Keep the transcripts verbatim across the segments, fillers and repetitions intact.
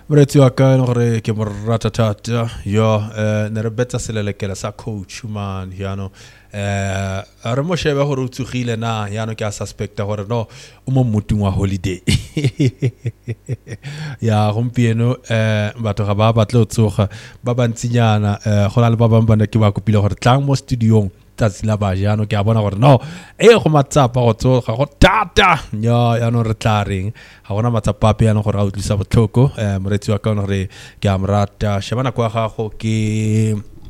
Moretsi wa ka gore ke mo rata thata yo eh ne re betsa selelekela sa coach man yano eh re mo shebe gore o tsugile na yano ke a suspecta gore no o mo muting wa holiday ya gompieno eh batho ga ba batla o tsoga ba bantsinyana eh go na le ba bang bana ke ba kopile gore tlang mo studiong tatsi la ba jano ke a bona gore no e go matsapa go tsoga go tata ya ya no re tla reng ga gona matsapa pe yana gore a utlisa botlhoko eh moretsi wa ka ona re ke a mrata shebana kwa gago ke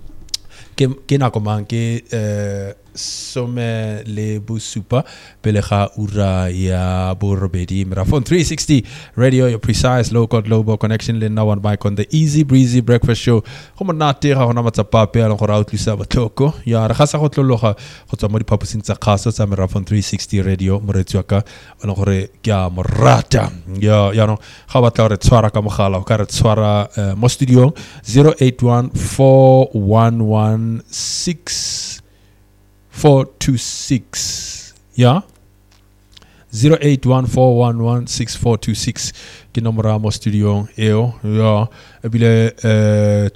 ke ke na komang ke eh some le busupa pele ga ura ya borobedi Mirafon three sixty radio, your precise local global connection le now on mic on the easy breezy breakfast show go monate ga gona matsapa pe yana gore a utlisa botlhoko ya re ga sa go tlologa go tswa mo diphaposing tsa kgaso tsa Mirafon three sixty radio moretsi wa ka ona gore ke a morata ya ya no ga batla re tshwara ka mogala o ka re tshwara mo studio zero eight one four one one six four two six yeah zero eight one four one one six four two six ke nomoro mo studio eo ya ebile eh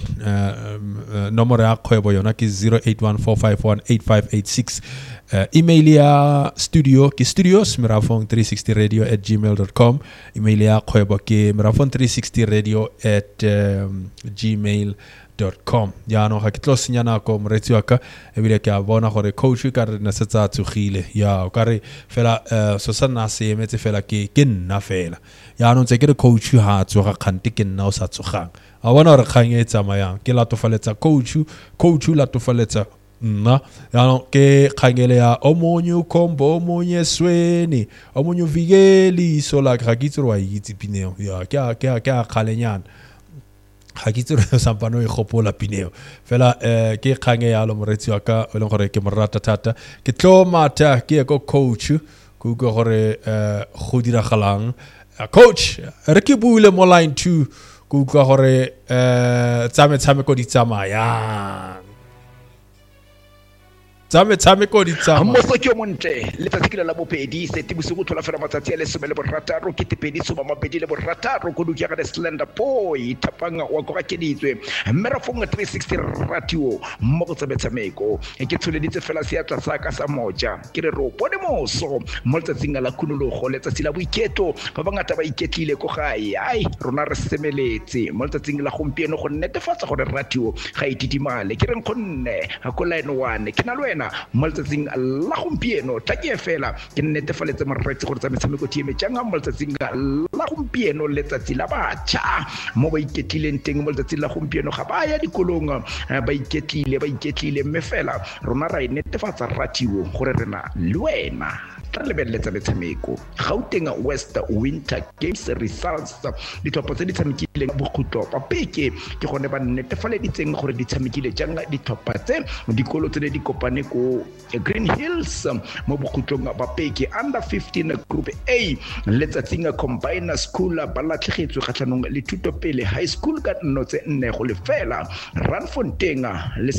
nomoro ya kgwebo yona ke zero eight one four five one eight five eight six uh, email ya studio ke studios mirafon three sixty radio at gmail dot com email ya kgwebo ke mirafon three sixty radio at um, gmail dot com ya no ga ke tlo senya nako moretsi wa ka ebile ke a bona gore coach ka re na setsa tsogile ya o ka re fela so sa na se emetse fela ke ke nna fela ya no ntse ke re coach ha tsoga kgante ke nna o sa tsogang a bona re kgang e tsamayang ke la tofaletsa coach coach la tofaletsa nna ya no ke khangele ya omonyu kombo omonye sweni omonyu vigeli so la ga kitso wa itse pineo ya ke ke ke a khalenyana ga ke tsere sampano e gopola pineo fela eh ke kgange ya lo moretsi wa ka o leng gore ke morata thata ke tlo mata ke go coach go go gore eh go dira galang coach re ke buile mo line two go go gore eh tsame tsame ko di tsamaya tsame tsame ko di tsama mmoso ke montle le tsatsiki la bopedi sete bosigo thola fela matsatsi a le some le borataro ke tepedi soma mabedi le borataro go dukia ga the slender boy tapanga wa go ka keditswe Mirafon three sixty radio mo go tsabetsameko ke tsholeditse fela se atla sa ka sa moja ke re ro bone moso mo tsatsing la kunologo le tsatsi la boiketo ba bangata ba iketlile ko gae ai rona re semeletse mo tsatsing la gompieno go netefatsa gore radio ga itidimale ke reng gonne ga ko line one ke na lwena multiting la gompieno tla ke fela ke netefaletse moretsi gore tsa metshameko tie me tjanga multiting la gompieno letsatsi la batjha mo ba iketlileng teng multiting la gompieno ga ba ya dikolong ba iketlile ba iketlile mme fela rona ra netefatsa ratio gore rena lwena tla lebelletsa metshameko Gauteng West Winter Games results ditlhopha tse di tshamekileng bogutlo papeke ke gone ba netefaleditseng gore di tshamekile jang ditlhopha tse dikolo tse di kopane ko Green Hills mo bogutlong ba papeke under fifteen group A letsatsing combined school ba latlhegetswe kgatlhanong le thuto pele high school ka nno tse nne go lefela Randfontein le